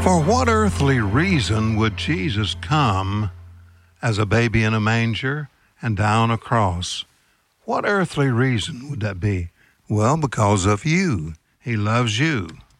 For what earthly reason would Jesus come as a baby in a manger and die on a cross? What earthly reason would that be? Well, because of you. He loves you.